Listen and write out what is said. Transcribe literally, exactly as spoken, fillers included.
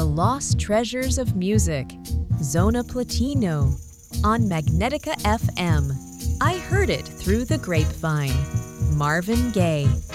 lost treasures of music. Zona Platino on Magnetica F M. I heard it through the grapevine. Marvin Gaye.